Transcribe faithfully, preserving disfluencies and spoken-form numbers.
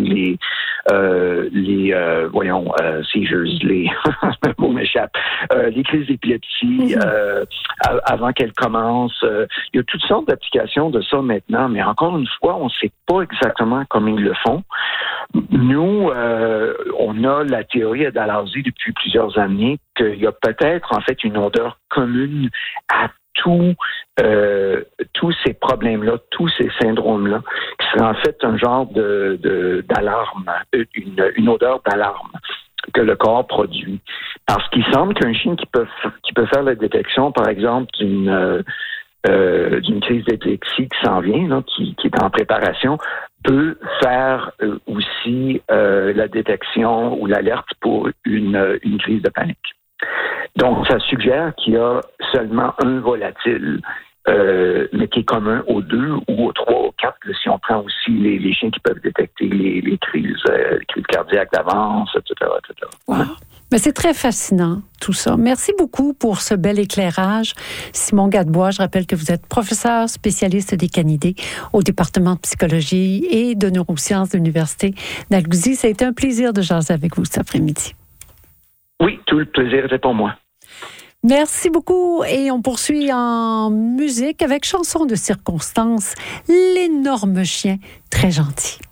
les euh, les euh, voyons euh, seizures, les le mot m'échappe, euh, les crises d'épilepsie mm-hmm. euh, avant qu'elles commencent. Euh, il y a toutes sortes d'applications de ça maintenant, mais encore une fois, on ne sait pas exactement comment ils le font. Nous, euh, on a la théorie à Dalhousie depuis plusieurs années qu'il y a peut-être en fait une odeur commune à tous euh, tous ces problèmes-là, tous ces syndromes-là, qui serait en fait un genre de, de d'alarme, une, une odeur d'alarme que le corps produit. Parce qu'il semble qu'un chien qui peut qui peut faire la détection, par exemple, d'une euh, euh, d'une crise d'épilepsie qui s'en vient, là, qui, qui est en préparation, peut faire euh, aussi euh, la détection ou l'alerte pour une, une crise de panique. Donc, ça suggère qu'il y a seulement un volatile, euh, mais qui est commun aux deux ou aux trois ou quatre, si on prend aussi les, les chiens qui peuvent détecter les, les crises, euh, les crises cardiaques d'avance, et cetera, et cetera. Wow. Mais c'est très fascinant, tout ça. Merci beaucoup pour ce bel éclairage. Simon Gadebois, je rappelle que vous êtes professeur spécialiste des canidés au département de psychologie et de neurosciences de l'Université d'Dalhousie. Ça a été un plaisir de jaser avec vous cet après-midi. Oui, tout le plaisir était pour moi. Merci beaucoup et on poursuit en musique avec chanson de circonstance, L'énorme chien très gentil.